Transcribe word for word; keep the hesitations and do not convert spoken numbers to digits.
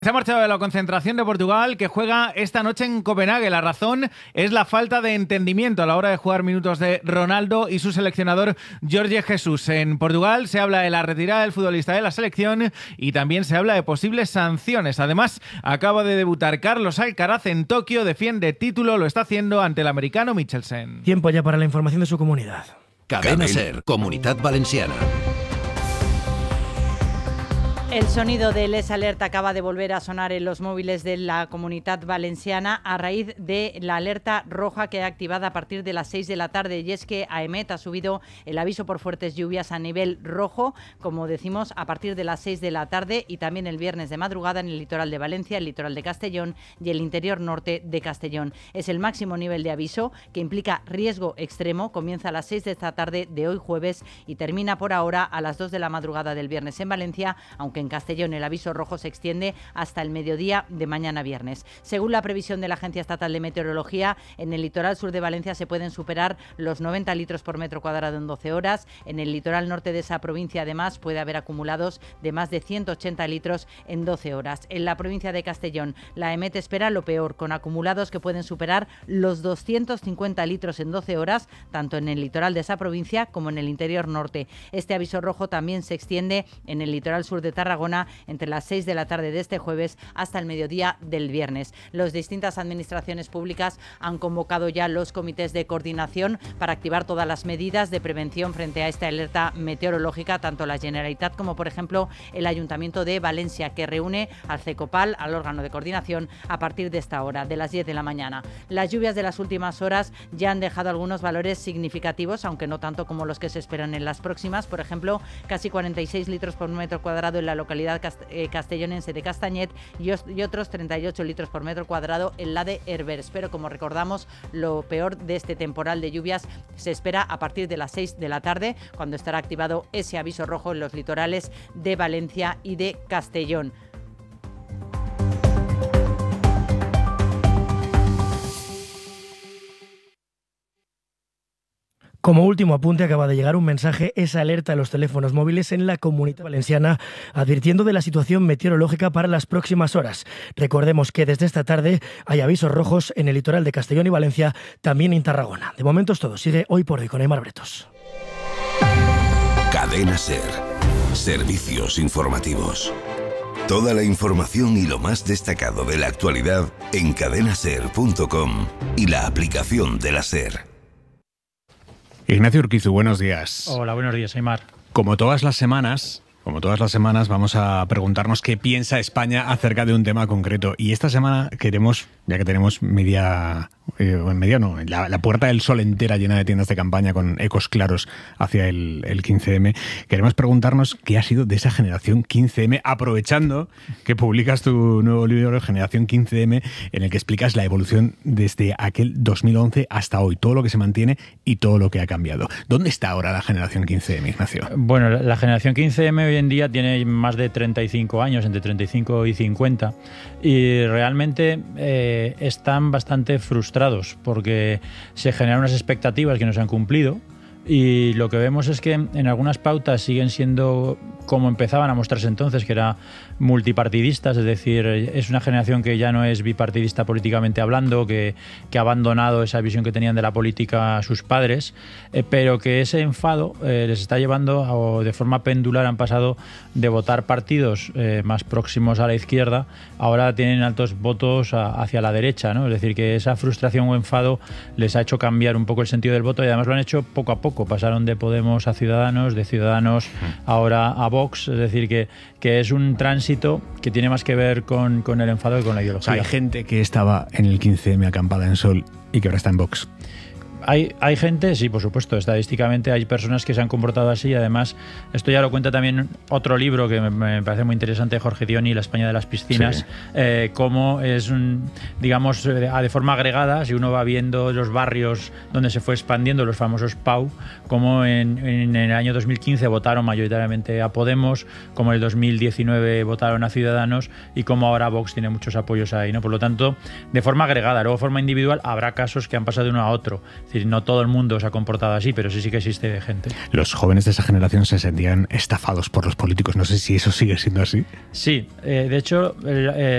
Se ha marchado de la concentración de Portugal, que juega esta noche en Copenhague. La razón es la falta de entendimiento a la hora de jugar minutos de Ronaldo y su seleccionador Jorge Jesus. En Portugal se habla de la retirada del futbolista de la selección y también se habla de posibles sanciones. Además, acaba de debutar Carlos Alcaraz en Tokio, defiende título, lo está haciendo ante el americano Michelsen. Tiempo ya para la información de su comunidad. Cadena Ser, Comunitat Valenciana. El sonido del Les Alerta acaba de volver a sonar en los móviles de la Comunitat Valenciana a raíz de la alerta roja que ha activado a partir de las seis de la tarde. Y es que AEMET ha subido el aviso por fuertes lluvias a nivel rojo, como decimos, a partir de las seis de la tarde y también el viernes de madrugada en el litoral de Valencia, el litoral de Castellón y el interior norte de Castellón. Es el máximo nivel de aviso que implica riesgo extremo. Comienza a las seis de esta tarde de hoy jueves y termina por ahora a las dos de la madrugada del viernes en Valencia, aunque en Castellón el aviso rojo se extiende hasta el mediodía de mañana viernes. Según la previsión de la Agencia Estatal de Meteorología, en el litoral sur de Valencia se pueden superar los noventa litros por metro cuadrado en doce horas. En el litoral norte de esa provincia, además, puede haber acumulados de más de ciento ochenta litros en doce horas. En la provincia de Castellón, la AEMET espera lo peor, con acumulados que pueden superar los doscientos cincuenta litros en doce horas, tanto en el litoral de esa provincia como en el interior norte. Este aviso rojo también se extiende en el litoral sur de Tarragona entre las seis de la tarde de este jueves hasta el mediodía del viernes. Las distintas administraciones públicas han convocado ya los comités de coordinación para activar todas las medidas de prevención frente a esta alerta meteorológica, tanto la Generalitat como, por ejemplo, el Ayuntamiento de Valencia, que reúne al CECOPAL, al órgano de coordinación, a partir de esta hora, de las diez de la mañana. Las lluvias de las últimas horas ya han dejado algunos valores significativos, aunque no tanto como los que se esperan en las próximas. Por ejemplo, casi cuarenta y seis litros por metro cuadrado en la localidad castellonense de Castañet y otros treinta y ocho litros por metro cuadrado en la de Herbers. Pero, como recordamos, lo peor de este temporal de lluvias se espera a partir de las seis de la tarde, cuando estará activado ese aviso rojo en los litorales de Valencia y de Castellón. Como último apunte, acaba de llegar un mensaje, esa alerta a los teléfonos móviles en la Comunitat Valenciana, advirtiendo de la situación meteorológica para las próximas horas. Recordemos que desde esta tarde hay avisos rojos en el litoral de Castellón y Valencia, también en Tarragona. De momento es todo. Sigue Hoy por Hoy con Aimar Bretos. Cadena Ser. Servicios informativos. Toda la información y lo más destacado de la actualidad en cadenaser punto com y la aplicación de la Ser. Ignacio Urquizu, buenos días. Hola, buenos días, Aimar. Como todas las semanas, como todas las semanas, vamos a preguntarnos qué piensa España acerca de un tema concreto. Y esta semana queremos, ya que tenemos media, eh, media no, la, la Puerta del Sol entera llena de tiendas de campaña con ecos claros hacia el, el quince eme, queremos preguntarnos qué ha sido de esa generación quince eme, aprovechando que publicas tu nuevo libro, Generación quince eme, en el que explicas la evolución desde aquel dos mil once hasta hoy, todo lo que se mantiene y todo lo que ha cambiado. ¿Dónde está ahora la generación quince eme, Ignacio? Bueno, la, la generación quince eme hoy en día tiene más de treinta y cinco años, entre treinta y cinco y cincuenta, y realmente eh, están bastante frustrados porque se generan unas expectativas que no se han cumplido. Y lo que vemos es que en algunas pautas siguen siendo como empezaban a mostrarse entonces, que era multipartidistas, es decir, es una generación que ya no es bipartidista políticamente hablando, que, que ha abandonado esa visión que tenían de la política a sus padres, eh, pero que ese enfado eh, les está llevando, a, de forma pendular han pasado de votar partidos eh, más próximos a la izquierda, ahora tienen altos votos a, hacia la derecha, ¿no? Es decir, que esa frustración o enfado les ha hecho cambiar un poco el sentido del voto y además lo han hecho poco a poco. Pasaron de Podemos a Ciudadanos, de Ciudadanos ahora a Vox, es decir, que, que es un tránsito que tiene más que ver con, con el enfado que con la ideología. O sea, hay gente que estaba en el quince eme acampada en Sol y que ahora está en Vox. Hay, hay gente, sí, por supuesto, estadísticamente hay personas que se han comportado así. Además, esto ya lo cuenta también otro libro que me, me parece muy interesante, Jorge Dioni, La España de las piscinas, sí. eh, cómo es, un, digamos, de, de forma agregada, si uno va viendo los barrios donde se fue expandiendo, los famosos P A U, como en, en el año dos mil quince votaron mayoritariamente a Podemos, como en el dos mil diecinueve votaron a Ciudadanos y como ahora Vox tiene muchos apoyos ahí, ¿no? Por lo tanto, de forma agregada. Luego, de forma individual, habrá casos que han pasado de uno a otro. Es decir, no todo el mundo se ha comportado así, pero sí sí que existe gente. Los jóvenes de esa generación se sentían estafados por los políticos. No sé si eso sigue siendo así. Sí, eh, de hecho... Eh,